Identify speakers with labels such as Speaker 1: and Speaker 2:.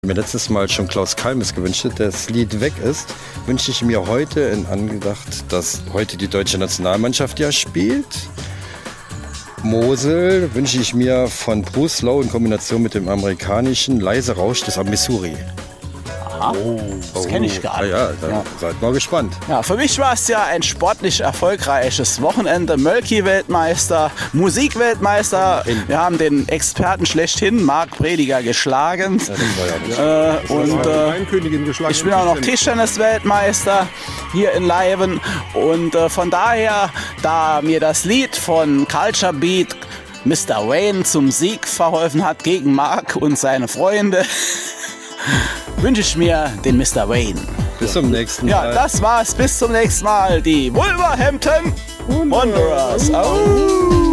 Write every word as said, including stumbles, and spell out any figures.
Speaker 1: Mir letztes Mal schon Klaus Kalmes gewünscht, das Lied weg ist, wünsche ich mir heute in Angedacht, dass heute die deutsche Nationalmannschaft ja spielt. Mosel wünsche ich mir von Bruce Lowe in Kombination mit dem amerikanischen Leise Rausch des Missouri.
Speaker 2: Oh, das kenne ich gar nicht.
Speaker 1: Ja, ja,
Speaker 2: ja.
Speaker 1: Seid mal gespannt.
Speaker 2: Ja, für mich war es ja ein sportlich erfolgreiches Wochenende. Mölki-Weltmeister, Musik-Weltmeister. Wir haben den Experten schlechthin, Marc Prediger, geschlagen. Ja, das war ja nicht. Äh, und äh, geschlagen. Ich bin auch noch Tischtennis-Weltmeister hier in Leiven. Und äh, von daher, da mir das Lied von Culture Beat Mister Wayne zum Sieg verholfen hat gegen Marc und seine Freunde, wünsche ich mir den Mister Wayne.
Speaker 1: Bis zum nächsten Mal.
Speaker 2: Ja, das war's. Bis zum nächsten Mal. Die Wolverhampton Wanderers. Au.